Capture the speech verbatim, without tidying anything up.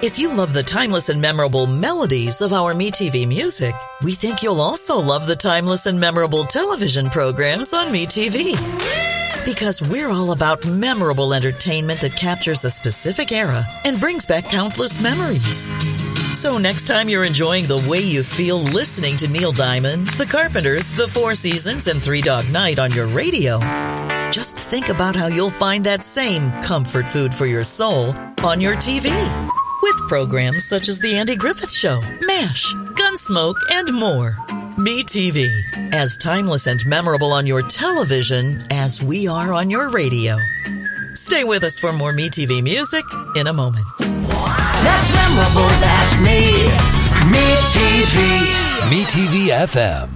If you love the timeless and memorable melodies of our MeTV music, we think you'll also love the timeless and memorable television programs on MeTV. Because we're all about memorable entertainment that captures a specific era and brings back countless memories. So next time you're enjoying the way you feel listening to Neil Diamond, The Carpenters, The Four Seasons, and Three Dog Night on your radio, just think about how you'll find that same comfort food for your soul on your T V. With programs such as The Andy Griffith Show, MASH, Gunsmoke, and more. MeTV, as timeless and memorable on your television as we are on your radio. Stay with us for more MeTV music in a moment. That's memorable, that's me. MeTV. MeTV F M.